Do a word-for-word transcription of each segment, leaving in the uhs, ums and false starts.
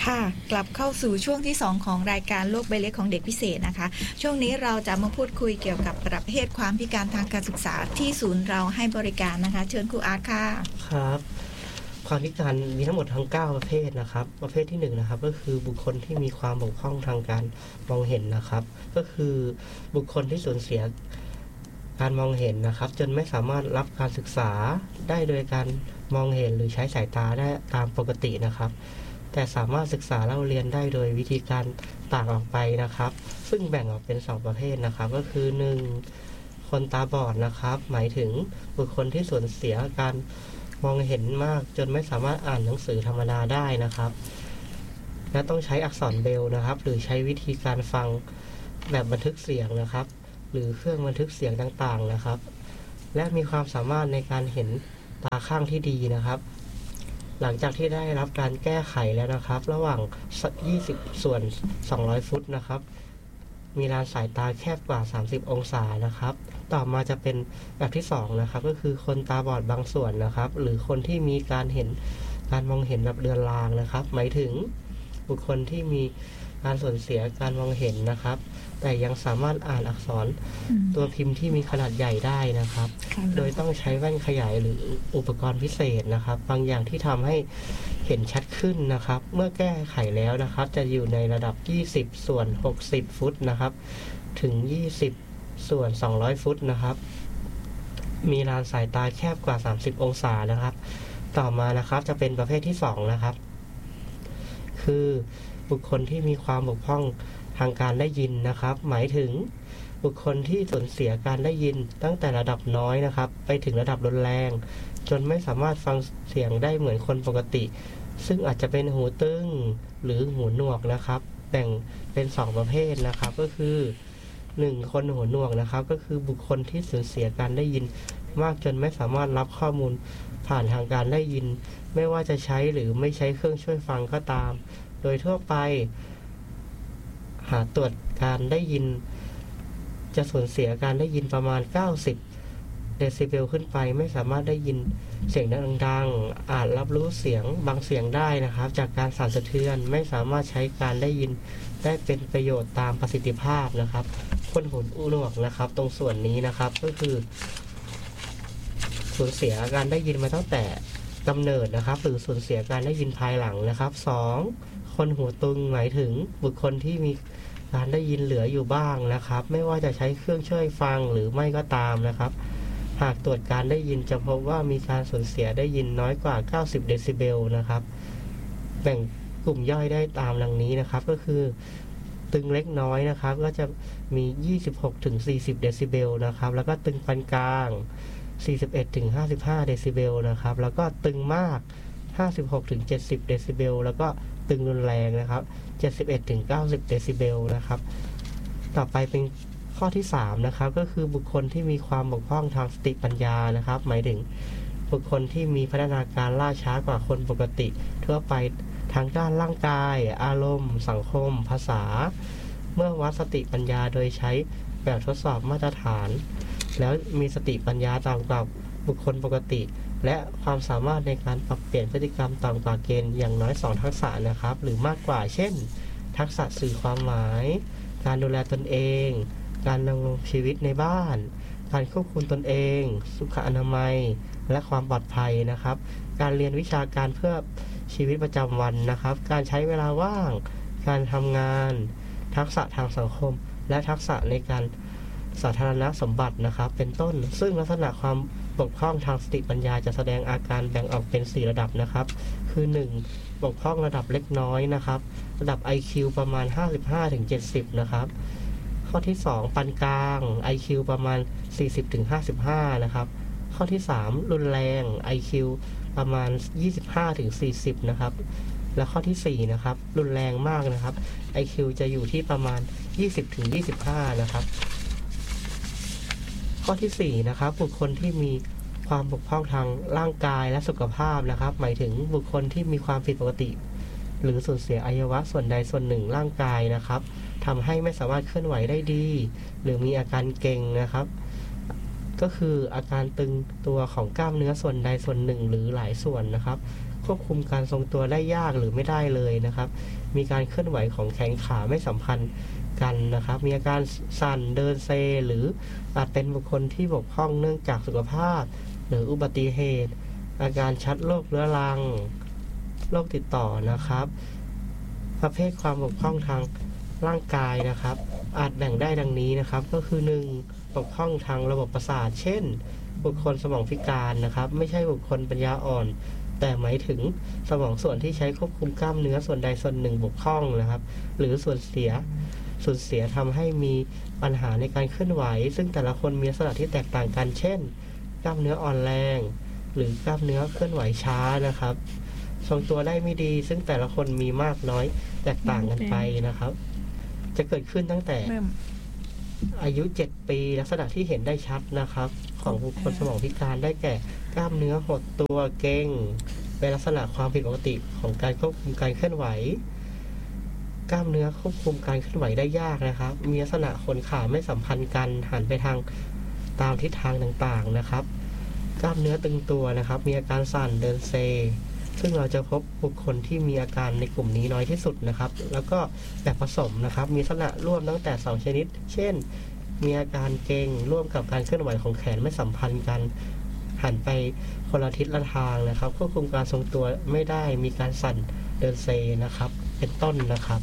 ค่ะกลับเข้าสู่ช่วงที่สองของรายการโลกใบเล็กของเด็กพิเศษนะคะช่วงนี้เราจะมาพูดคุยเกี่ยวกับประเภทความพิการทางการศึกษาที่ศูนย์เราให้บริการนะคะเชิญครูอาร์ตค่ะครับความพิการมีทั้งหมดทั้งเก้าประเภทนะครับประเภทที่หนึ่งนะครับก็คือบุคคลที่มีความบกพร่องทางการมองเห็นนะครับก็คือบุคคลที่สูญเสียการมองเห็นนะครับจนไม่สามารถรับการศึกษาได้โดยการมองเห็นหรือใช้สายตาได้ตามปกตินะครับแต่สามารถศึกษาเล่าเรียนได้โดยวิธีการต่างออกไปนะครับซึ่งแบ่งออกเป็นสองประเภทนะครับก็คือหนึ่งคนตาบอดนะครับหมายถึงบุคคลที่สูญเสียการมองเห็นมากจนไม่สามารถอ่านหนังสือธรรมดาได้นะครับและต้องใช้อักษรเบรลล์นะครับหรือใช้วิธีการฟังแบบบันทึกเสียงนะครับหรือเครื่องบันทึกเสียงต่างๆนะครับและมีความสามารถในการเห็นตาข้างที่ดีนะครับหลังจากที่ได้รับการแก้ไขแล้วนะครับระหว่างยี่สิบส่วนสองร้อยฟุตนะครับมีลานสายตาแคบกว่าสามสิบองศานะครับต่อมาจะเป็นแบบที่สองนะครับก็คือคนตาบอดบางส่วนนะครับหรือคนที่มีการเห็นการมองเห็นแบบเรือนรางนะครับหมายถึงบุคคลที่มีการสูญเสียการมองเห็นนะครับแต่ยังสามารถอ่านอักษรตัวพิมพ์ที่มีขนาดใหญ่ได้นะครับโดยต้องใช้แว่นขยายหรืออุปกรณ์พิเศษนะครับบางอย่างที่ทำให้เห็นชัดขึ้นนะครับเมื่อแก้ไขแล้วนะครับจะอยู่ในระดับยี่สิบส่วนหกสิบฟุตนะครับถึงยี่สิบส่วนสองร้อยฟุตนะครับมีลานสายตาแคบกว่าสามสิบองศานะครับต่อมานะครับจะเป็นประเภทที่สองนะครับคือบุคคลที่มีความบกพร่องทางการได้ยินนะครับหมายถึงบุคคลที่สูญเสียการได้ยินตั้งแต่ระดับน้อยนะครับไปถึงระดับรุนแรงจนไม่สามารถฟังเสียงได้เหมือนคนปกติซึ่งอาจจะเป็นหูตึงหรือหูหนวกนะครับแบ่งเป็นสองประเภทนะครับก็คือหนึ่งคนหูหนวกนะครับก็คือบุคคลที่สูญเสียการได้ยินมากจนไม่สามารถรับข้อมูลผ่านทางการได้ยินไม่ว่าจะใช้หรือไม่ใช้เครื่องช่วยฟังก็ตามโดยทั่วไปหากตรวจการได้ยินจะสูญเสียการได้ยินประมาณเก้าสิบเดซิเบลขึ้นไปไม่สามารถได้ยินเสียงดังๆอาจรับรู้เสียงบางเสียงได้นะครับจากการสั่นสะเทือนไม่สามารถใช้การได้ยินได้เป็นประโยชน์ตามประสิทธิภาพนะครับคนหูหนวกนะครับตรงส่วนนี้นะครับก็คือสูญเสียการได้ยินมาตั้งแต่กำเนิดนะครับหรือสูญเสียการได้ยินภายหลังนะครับสองคนหูตึงหมายถึงบุคคลที่มีการได้ยินเหลืออยู่บ้างนะครับไม่ว่าจะใช้เครื่องช่วยฟังหรือไม่ก็ตามนะครับหากตรวจการได้ยินจะพบว่ามีการสูญเสียได้ยินน้อยกว่าเก้าสิบเดซิเบลนะครับแบ่งกลุ่มย่อยได้ตามดังนี้นะครับก็คือตึงเล็กน้อยนะครับก็จะมี ยี่สิบหกถึงสี่สิบเดซิเบลนะครับแล้วก็ตึงปานกลาง สี่สิบเอ็ดถึงห้าสิบห้าเดซิเบลนะครับแล้วก็ตึงมากห้าสิบหกถึงเจ็ดสิบเดซิเบลแล้วก็ตึงรุนแรงนะครับเจ็ดสิบเอ็ดถึงเก้าสิบเดซิเบลนะครับต่อไปเป็นข้อที่สามนะครับก็คือบุคคลที่มีความบกพร่องทางสติปัญญานะครับหมายถึงบุคคลที่มีพัฒนาการล่าช้ากว่าคนปกติทั่วไปทางด้านร่างกายอารมณ์สังคมภาษาเมื่อวัดสติปัญญาโดยใช้แบบทดสอบมาตรฐานแล้วมีสติปัญญาต่ำกว่าบุคคลปกติและความสามารถในการปรับเปลี่ยนพฤติกรรมต่ำกว่าเกณฑ์อย่างน้อยสองทักษะนะครับหรือมากกว่าเช่นทักษะสื่อความหมายการดูแลตนเองการดำรงชีวิตในบ้านการควบคุมตนเองสุขอนามัยและความปลอดภัยนะครับการเรียนวิชาการเพื่อชีวิตประจำวันนะครับการใช้เวลาว่างการทำงานทักษะทางสังคมและทักษะในการสาธารณสมบัตินะครับเป็นต้นซึ่งลักษณะความบกพร่องทางสติปัญญาจะแสดงอาการแบ่งออกเป็นสี่ระดับนะครับคือหนึ่งบกพร่องระดับเล็กน้อยนะครับระดับ ไอ คิว ประมาณ ห้าสิบห้าถึงเจ็ดสิบ นะครับข้อที่สองปานกลาง ไอ คิว ประมาณ สี่สิบถึงห้าสิบห้า นะครับข้อที่สามรุนแรง ไอ คิว ประมาณ ยี่สิบห้าถึงสี่สิบ นะครับและข้อที่สี่นะครับรุนแรงมากนะครับ ไอ คิว จะอยู่ที่ประมาณ ยี่สิบถึงยี่สิบห้า นะครับข้อที่สี่นะครับบุคคลที่มีความบกพร่องทางร่างกายและสุขภาพนะครับหมายถึงบุคคลที่มีความผิดปกติหรือสูญเสียอวัยวะส่วนใดส่วนหนึ่งร่างกายนะครับทำให้ไม่สามารถเคลื่อนไหวได้ดีหรือมีอาการเกร็งนะครับก็คืออาการตึงตัวของกล้ามเนื้อส่วนใดส่วนหนึ่งหรือหลายส่วนนะครับควบคุมการทรงตัวได้ยากหรือไม่ได้เลยนะครับมีการเคลื่อนไหวของแขนขาไม่สัมพันธ์กันนะครับมีอาการสั่นเดินเซหรืออาจเป็นบุคคลที่บกพร่องเนื่องจากสุขภาพหรืออุบัติเหตุอาการชัดโรคเรื้อรังโรคติดต่อนะครับประเภทความบกพร่องทางร่างกายนะครับอาจแบ่งได้ดังนี้นะครับก็คือ หนึ่ง บกพร่องทางระบบประสาทเช่นบุคคลสมองพิการนะครับไม่ใช่บุคคลปัญญาอ่อนแต่หมายถึงสมองส่วนที่ใช้ควบคุมกล้ามเนื้อส่วนใดส่วนหนึ่งบกพร่องนะครับหรือส่วนเสียสูญเสียทำให้มีปัญหาในการเคลื่อนไหวซึ่งแต่ละคนมีลักษณะที่แตกต่างกันเช่นกล้ามเนื้ออ่อนแรงหรือกล้ามเนื้อเคลื่อนไหวช้านะครับทรงตัวได้ไม่ดีซึ่งแต่ละคนมีมากน้อยแตกต่างกันไปนะครับจะเกิดขึ้นตั้งแต่อายุเจ็ดปีลักษณะที่เห็นได้ชัดนะครับของบุคคลสมองพิการได้แก่กล้ามเนื้อหดตัวเกร็งเป็นลักษณะความผิดปกติของการควบคุมการเคลื่อนไหวกล้ามเนื้อควบคุมการเคลื่อนไหวได้ยากนะครับมีลักษณะขนขาไม่สัมพันธ์กันหันไปทางตามทิศทางต่างๆนะครับกล้ามเนื้อตึงตัวนะครับมีอาการสั่นเดินเซซึ่งเราจะพบบุคคลที่มีอาการในกลุ่มนี้น้อยที่สุดนะครับแล้วก็แบบผสมนะครับมีลักษณะร่วมตั้งแต่สองชนิดเช่นมีอาการเกร็งร่วมกับการเคลื่อนไหวของแขนไม่สัมพันธ์กันหันไปคนละทิศละทางนะครับควบคุมการทรงตัวไม่ได้มีการสั่นเดินเซนะครับเป็นต้นนะครับ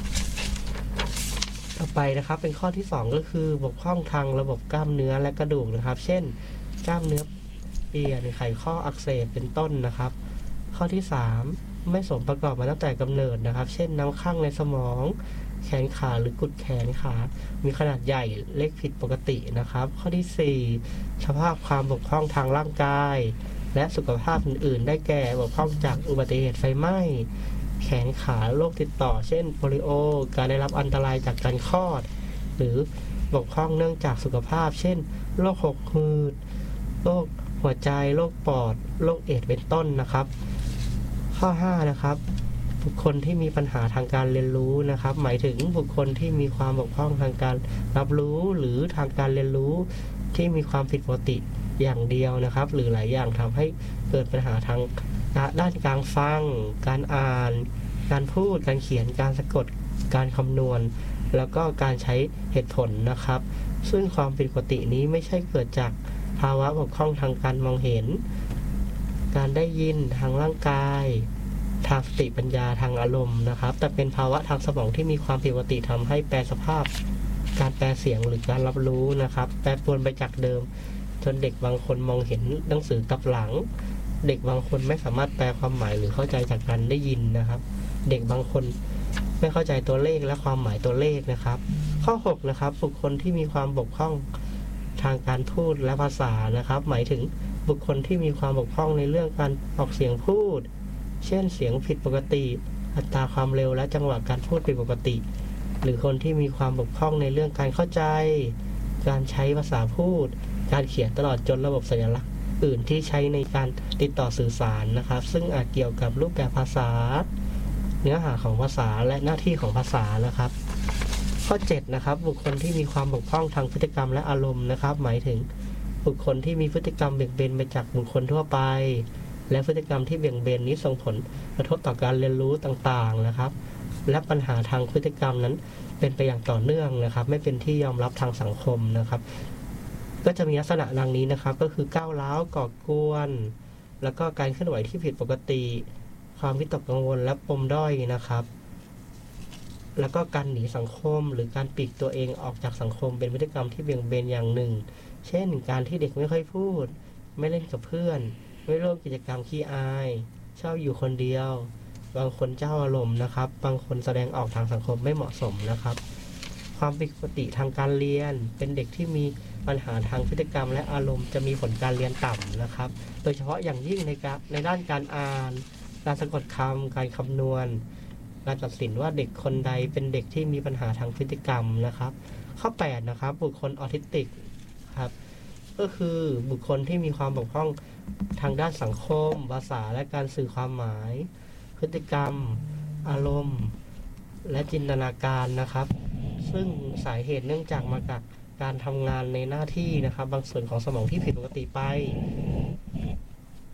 ต่อไปนะครับเป็นข้อที่สองก็คือบกพร่องทางระบบกล้ามเนื้อและกระดูกนะครับเช่นกล้ามเนื้อเปียหรือไขข้ออักเสบเป็นต้นนะครับข้อที่สามไม่สมประกอบมาตั้งแต่กำเนิดนะครับเช่นน้ำข้างในสมองแขนขาหรือกุดแขนขามีขนาดใหญ่เล็กผิดปกตินะครับข้อที่สี่สภาพความบกพร่องทางร่างกายและสุขภาพอื่นๆได้แก่บกพร่องจากอุบัติเหตุไฟไหม้แขนขาโรคติดต่อเช่นโปลิโอการได้รับอันตรายจากการคลอดหรือบกพร่องเนื่องจากสุขภาพเช่นโรคหกหืดโรคหัวใจโรคปอดโรคเอดส์เป็นต้นนะครับข้อห้านะครับบุคคลที่มีปัญหาทางการเรียนรู้นะครับหมายถึงบุคคลที่มีความบกพร่องทางการรับรู้หรือทางการเรียนรู้ที่มีความผิดปกติอย่างเดียวนะครับหรือหลายอย่างทำให้เกิดปัญหาทางด้านการฟังการอ่านการพูดการเขียนการสะกดการคำนวณแล้วก็การใช้เหตุผลนะครับซึ่งความผิดปกตินี้ไม่ใช่เกิดจากภาวะบกพร่องทางการมองเห็นการได้ยินทางร่างกายทางสติปัญญาทางอารมณ์นะครับแต่เป็นภาวะทางสมองที่มีความผิดปกติทำให้แปลสภาพการแปลเสียงหรือการรับรู้นะครับแปรปรวนไปจากเดิมจนเด็กบางคนมองเห็นหนังสือกลับหลังเด็กบางคนไม่สามารถแปลความหมายหรือเข้าใจจากการได้ยินนะครับเด็กบางคนไม่เข้าใจตัวเลขและความหมายตัวเลขนะครับข้อหกนะครับบุคคลที่มีความบกพร่องทางการพูดและภาษานะครับหมายถึงบุคคลที่มีความบกพร่องในเรื่องการออกเสียงพูดเช่นเสียงผิดปกติอัตราความเร็วและจังหวะการพูดผิดปกติหรือคนที่มีความบกพร่องในเรื่องการเข้าใจการใช้ภาษาพูดการเขียนตลอดจนระบบสัญลักษณ์อื่นที่ใช้ในการติดต่อสื่อสารนะครับซึ่งอาจเกี่ยวกับรูปแบบภาษาเนื้อหาของภาษาและหน้าที่ของภาษานะครับข้อเจ็ดนะครับบุคคลที่มีความบกพร่องทางพฤติกรรมและอารมณ์นะครับหมายถึงบุคคลที่มีพฤติกรรมเบี่ยงเบนไปจากบุคคลทั่วไปและพฤติกรรมที่เบี่ยงเบนนี้ส่งผลกระทบต่อการเรียนรู้ต่างๆนะครับและปัญหาทางพฤติกรรมนั้นเป็นไปอย่างต่อเนื่องนะครับไม่เป็นที่ยอมรับทางสังคมนะครับก็จะมีลักษณะดังนี้นะครับก็คือก้าวร้าวก่อกวนแล้วก็การเคลื่อนไหวที่ผิดปกติความวิตกกังวลและปมด้อยนะครับแล้วก็การหนีสังคมหรือการปลีกตัวเองออกจากสังคมเป็นพฤติกรรมที่เบี่ยงเบนอย่างหนึ่งเช่นการที่เด็กไม่ค่อยพูดไม่เล่นกับเพื่อนไม่ร่วมกิจกรรมขี้อายชอบอยู่คนเดียวบางคนเจ้าอารมณ์นะครับบางคนแสดงออกทางสังคมไม่เหมาะสมนะครับความผิดปกติทางการเรียนเป็นเด็กที่มีปัญหาทางพฤติกรรมและอารมณ์จะมีผลการเรียนต่ำนะครับโดยเฉพาะอย่างยิ่งในการในด้านการอ่านการสะกดคำการคำนวณการตัดสินว่าเด็กคนใดเป็นเด็กที่มีปัญหาทางพฤติกรรมนะครับข้อแปดนะครับบุคคลออทิสติกครับก็คือบุคคลที่มีความบกพร่องทางด้านสังคมภาษาและการสื่อความหมายพฤติกรรมอารมณ์และจินตนาการนะครับซึ่งสาเหตุเนื่องจากมาจากการทำงานในหน้าที่นะครับบางส่วนของสมองที่ผิดปกติไป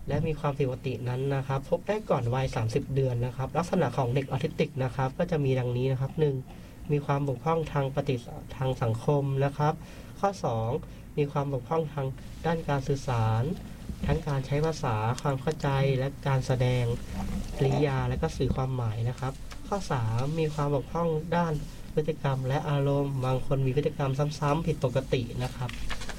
และมีความผิดปกตินั้นนะครับพบได้ก่อนวัยสามสิบเดือนนะครับลักษณะของเด็กออทิสติกนะครับก็จะมีดังนี้นะครับ หนึ่ง มีความบกพร่องทางปฏิทางสังคมนะครับข้อ สอง มีความบกพร่องทางด้านการสื่อสารทั้งการใช้ภาษาความเข้าใจและการแสดงกริยาและก็สื่อความหมายนะครับข้อ สาม มีความบกพร่องด้านพฤติกรรมและอารมณ์บางคนมีพฤติกรรมซ้ำๆผิดปกตินะครับ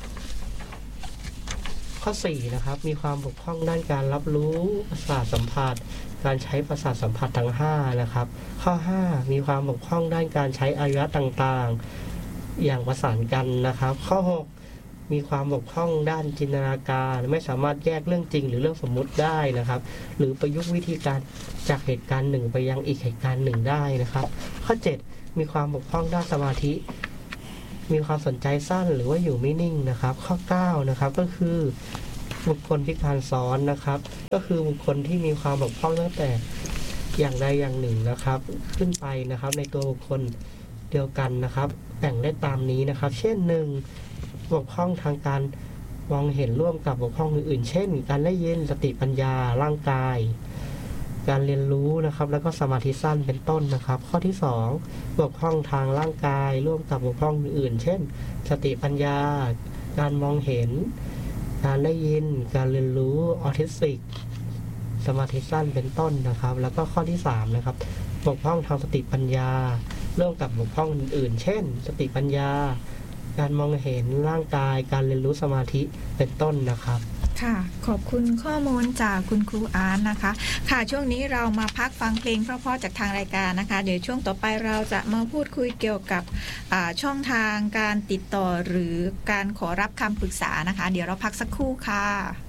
ข้อ สี่ นะครับมีความบกพร่องด้านการรับรู้ประสาทสัมผัสการใช้ประสาทสัมผัสทั้งห้านะครับข้อ ห้า มีความบกพร่องด้านการใช้อวัยวะต่างๆอย่างประสานกันนะครับข้อ หก มีความบกพร่องด้านจินตนาการไม่สามารถแยกเรื่องจริงหรือเรื่องสมมุติได้นะครับหรือประยุกต์วิธีการจากเหตุการณ์หนึ่งไปยังอีกเหตุการณ์หนึ่งได้นะครับข้อ เจ็ด มีความบกพร่องด้านสมาธิมีความสนใจสั้นหรือว่าอยู่ไม่นิ่งนะครับข้อ เก้า นะครับก็คือบุคคลพิการซ้อนนะครับก็คือบุคคลที่มีความบกพร่องตั้งแต่อย่างใดอย่างหนึ่งนะครับขึ้นไปนะครับในตัวบุคคลเดียวกันนะครับแบ่งได้ตามนี้นะครับเช่น หนึ่ง บกพร่องทางการมองเห็นร่วมกับบกพร่องอื่นๆเช่นการได้ยินสติปัญญาร่างกายการเรียนรู้นะครับแล้วก็สมาธิสั้นเป็นต้นนะครับข้อที่ สอง บกพร่องทางร่างกายร่วมกับบกพร่องอื่นๆเช่นสติปัญญาการมองเห็นการได้ยินการเรียนรู้ออทิสติกสมาธิสั้นเป็นต้นนะครับแล้วก็ข้อที่ สาม นะครับบกพร่องทางสติปัญญาร่วมกับบกพร่องอื่นๆเช่นสติปัญญาการมองเห็นร่างกายการเรียนรู้สมาธิเป็นต้นนะครับค่ะขอบคุณข้อมูลจากคุณครูอาร์ตนะคะค่ะช่วงนี้เรามาพักฟังเพลงเพราะๆจากทางรายการนะคะเดี๋ยวช่วงต่อไปเราจะมาพูดคุยเกี่ยวกับช่องทางการติดต่อหรือการขอรับคำปรึกษานะคะเดี๋ยวเราพักสักครู่ค่ะ